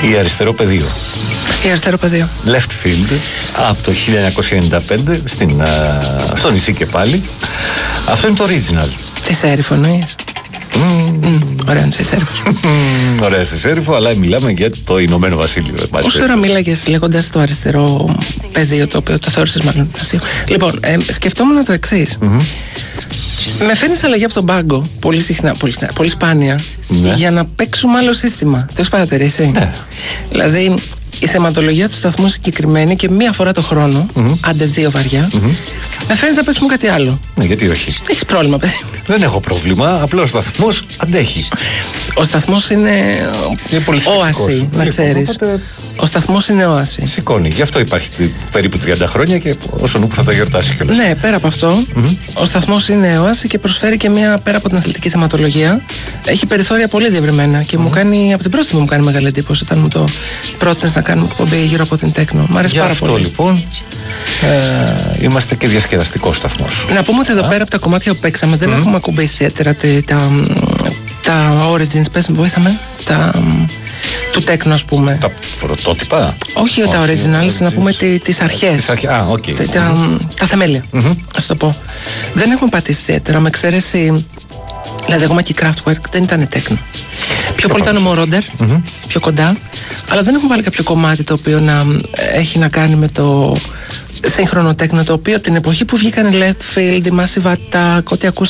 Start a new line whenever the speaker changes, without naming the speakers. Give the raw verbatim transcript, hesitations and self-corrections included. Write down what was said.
Η αριστερό πεδίο.
Η αριστερό πεδίο.
Left field από το χίλια εννιακόσια ενενήντα πέντε στην, α, στο νησί και πάλι. Αυτό είναι το original.
Τι σέριφο εννοείς? Mm. Mm, ωραία, σε σέριφο.
Mm, ωραία, σε σέριφο, αλλά μιλάμε για το Ηνωμένο Βασίλειο.
Όσο ώρα μίλαγες λέγοντας το αριστερό πεδίο, το οποίο το θεώρησες μάλλον αστείο. Λοιπόν, ε, σκεφτόμουν το εξής. Mm-hmm. Με φέρνεις αλλαγή από τον πάγκο πολύ συχνά, πολύ, συχνά, πολύ σπάνια, ναι, για να παίξουμε άλλο σύστημα. Το έχεις παρατηρήσει? Ναι. Δηλαδή, η θεματολογία του σταθμού συγκεκριμένη και μία φορά το χρόνο, mm-hmm, άντε δύο βαριά, mm-hmm, με φέρνεις να παίξουμε κάτι άλλο.
Ναι, γιατί όχι?
Έχεις πρόβλημα, παιδί?
Δεν έχω πρόβλημα. Απλώς ο σταθμός αντέχει.
Ο σταθμός είναι, είναι όαση, να ξέρεις. Οπότε... Ο σταθμός είναι όαση.
Σηκώνει. Γι' αυτό υπάρχει περίπου τριάντα χρόνια και όσο νου που θα τα γιορτάσει κιόλας.
Ναι, πέρα από αυτό, mm-hmm, ο σταθμός είναι όαση και προσφέρει και μια, πέρα από την αθλητική θεματολογία, έχει περιθώρια πολύ διευρυμένα και mm-hmm, μου κάνει, από την πρώτη μου κάνει μεγάλη εντύπωση όταν μου το πρότεινες να κάνουμε εκπομπή γύρω από την τέκνο. Μ' αρέσει πάρα
αυτό,
πολύ.
Λοιπόν, ε, είμαστε και διασκεδαστικός σταθμός.
Να πούμε ότι εδώ Α. πέρα από τα κομμάτια που παίξαμε δεν mm. έχουμε ακουμπήσει ιδιαίτερα τα, τα, τα origins, πες με βοήθαμε, τα, του τέκνο, ας πούμε.
Τα πρωτότυπα.
Όχι, Όχι τα originals, να πούμε τι, τις αρχές.
Τις αρχές. Α, okay.
τα, τα, mm-hmm. τα θεμέλια, mm-hmm, ας το πω. Δεν έχουμε πατήσει ιδιαίτερα, με εξαίρεση, δηλαδή ακόμα και η Kraftwerk δεν ήταν τέκνο. Πιο πολύ ήταν ο Moroder, mm-hmm, πιο κοντά, αλλά δεν έχουμε βάλει κάποιο κομμάτι το οποίο να έχει να κάνει με το σύγχρονο τέκνο, το οποίο την εποχή που βγήκαν οι Left Field, η Massive Attack, ό,τι ακούσαμε